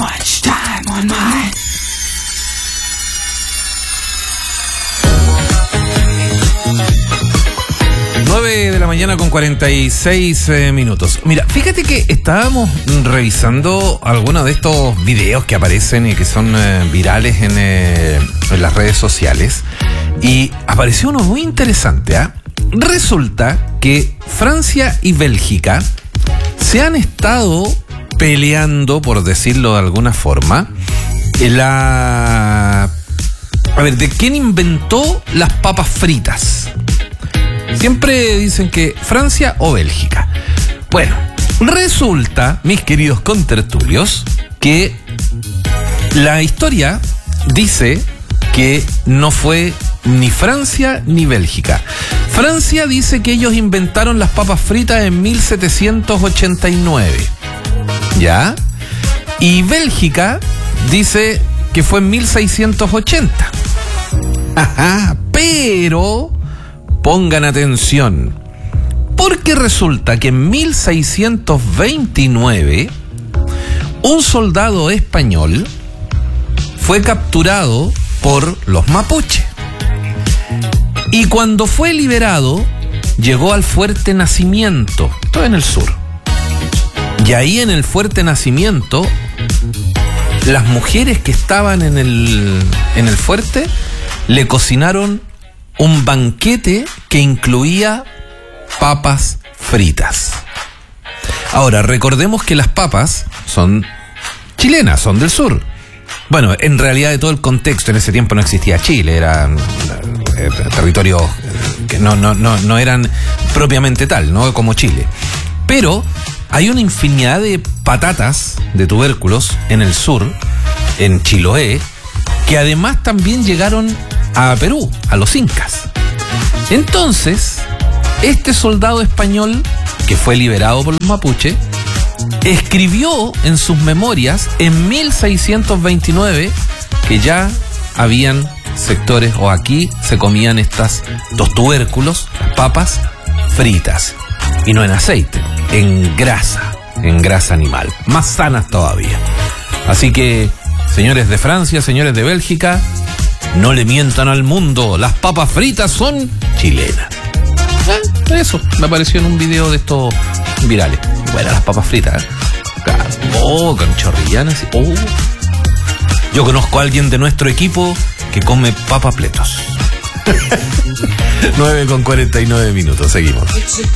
much time on my... 9 de la mañana con 46 minutos. Mira, fíjate que estábamos revisando algunos de estos videos que aparecen y que son virales en las redes sociales. Y apareció uno muy interesante, ¿eh? Resulta que Francia y Bélgica se han estado peleando, por decirlo de alguna forma, a ver, ¿de quién inventó las papas fritas? Siempre dicen que Francia o Bélgica. Bueno, resulta, mis queridos contertulios, que la historia dice que no fue ni Francia ni Bélgica. Francia dice que ellos inventaron las papas fritas en 1789. ¿Ya? Y Bélgica dice que fue en 1680. Ajá, pero pongan atención, porque resulta que en 1629 un soldado español fue capturado por los mapuche. Y cuando fue liberado, llegó al Fuerte Nacimiento, todo en el sur. Y ahí en el Fuerte Nacimiento, las mujeres que estaban en el fuerte le cocinaron un banquete que incluía papas fritas. Ahora, recordemos que las papas son chilenas, son del sur. Bueno, en realidad de todo el contexto, en ese tiempo no existía Chile, eran territorios que no eran propiamente tal, no como Chile. Pero hay una infinidad de patatas, de tubérculos en el sur, en Chiloé, que además también llegaron a Perú, a los incas. Entonces, este soldado español, que fue liberado por los mapuche, escribió en sus memorias en 1629 que ya habían sectores, o aquí se comían estos tubérculos, papas fritas, y no en aceite, en grasa animal, más sanas todavía. Así que, señores de Francia, señores de Bélgica, no le mientan al mundo, las papas fritas son chilenas. Eso me apareció en un video de estos virales. Bueno, las papas fritas, ¿eh? Claro. Oh, con chorrillanas. Oh. Yo conozco a alguien de nuestro equipo que come papapletos. 9 con 49 minutos, seguimos.